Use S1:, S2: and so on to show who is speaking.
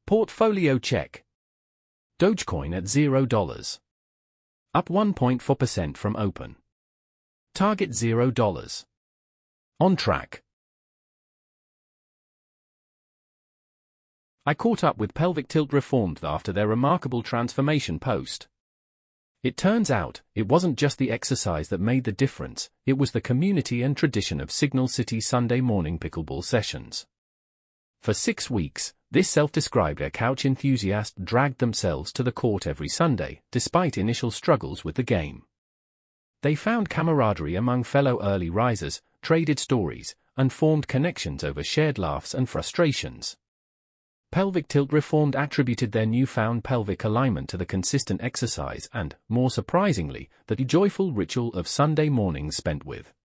S1: Portfolio check. Dogecoin at $0. Up 1.4% from open. Target $0. On track. I caught up with Pelvic Tilt Reformed after their remarkable transformation post. It turns out, it wasn't just the exercise that made the difference, it was the community and tradition of Signal City Sunday morning pickleball sessions. For 6 weeks, this self-described couch enthusiast dragged themselves to the court every Sunday, despite initial struggles with the game. They found camaraderie among fellow early risers, traded stories, and formed connections over shared laughs and frustrations. Pelvic Tilt Reformed attributed their newfound pelvic alignment to the consistent exercise and, more surprisingly, the joyful ritual of Sunday mornings spent with